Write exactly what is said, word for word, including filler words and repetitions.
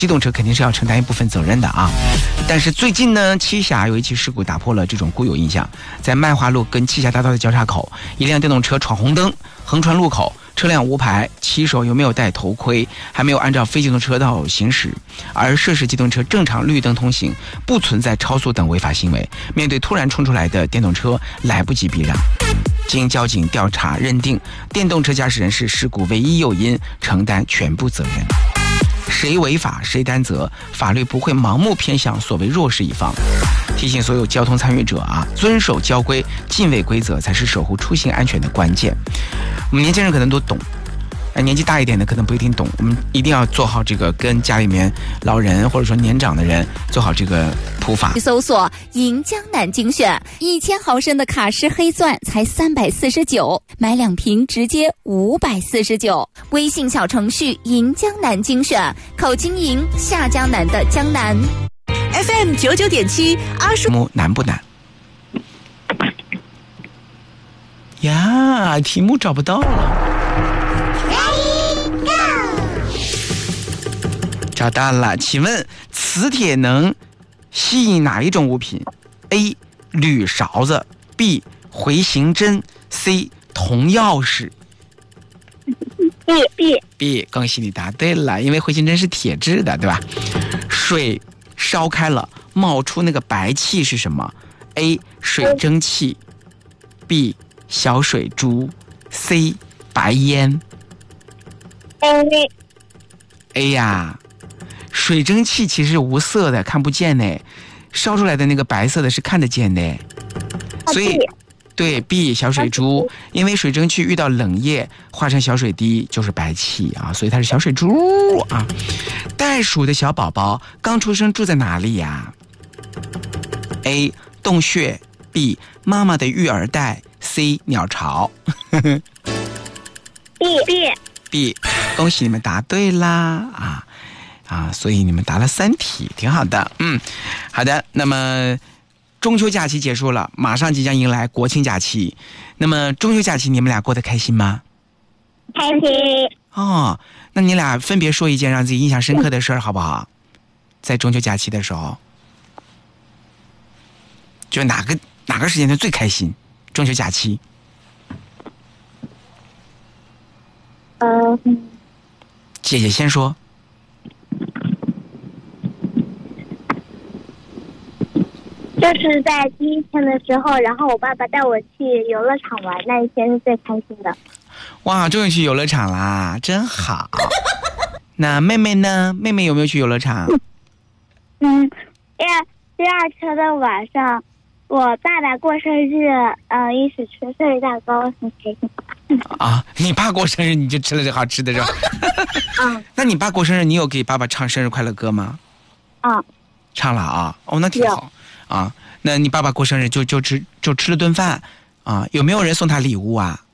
机动车肯定是要承担一部分责任的啊。但是最近呢，栖霞有一起事故打破了这种固有印象，在麦华路跟栖霞大道的交叉口，一辆电动车闯红灯横穿路口，车辆无牌，骑手又没有戴头盔，还没有按照非机动车道行驶，而涉事机动车正常绿灯通行，不存在超速等违法行为。面对突然冲出来的电动车，来不及避让。经交警调查认定，电动车驾驶人是事故唯一诱因，承担全部责任。谁违法谁担责，法律不会盲目偏向所谓弱势一方。提醒所有交通参与者啊，遵守交规，敬畏规则才是守护出行安全的关键。我们年轻人可能都懂，哎，年纪大一点的可能不一定懂。我们一定要做好这个跟家里面老人或者说年长的人做好这个普法。 搜索银江南精选，一千毫升的卡诗黑钻才三百四十九，买两瓶直接五百四十九。微信小程序银江南精选，口金银，下江南的江南。 F M 九九点七，阿叔难不难？呀，题目找不到了。找到了，请问磁铁能吸引哪一种物品 ？A. 铝勺子 B. 回形针 C. 铜钥匙。 B B B， 恭喜你答对了，因为回形针是铁质的，对吧？水烧开了，冒出那个白气是什么 ？A. 水蒸气 B. 小水珠 C. 白烟。 A A 呀，水蒸气其实无色的，看不见呢，烧出来的那个白色的是看得见的，所以对 B 小水珠，因为水蒸气遇到冷液化成小水滴就是白气啊，所以它是小水珠啊。袋鼠的小宝宝刚出生住在哪里呀 ？A 洞穴 B 妈妈的育儿袋 C 鸟巢。 B B B， 恭喜你们答对啦啊啊！所以你们答了三题，挺好的。嗯，好的。那么中秋假期结束了，马上即将迎来国庆假期。那么中秋假期你们俩过得开心吗？ 开心。 哦，那你俩分别说一件让自己印象深刻的事儿，好不好？在中秋假期的时候，就哪个哪个时间段最开心？中秋假期。 嗯、呃， 姐姐先说。 就是在第一天的时候，然后我爸爸带我去游乐场玩，那一天是最开心的。 哇，终于去游乐场啦，真好。那妹妹呢？妹妹有没有去游乐场？ 嗯，第二第二天的晚上，我爸爸过生日，呃，一起吃生日蛋糕，很开心。 啊，你爸过生日你就吃了这好吃的是吧？ 嗯。 那你爸过生日，你有给爸爸唱生日快乐歌吗？ 啊。 唱了啊，哦，那挺好啊。那你爸爸过生日就就吃就吃了顿饭啊？有没有人送他礼物啊？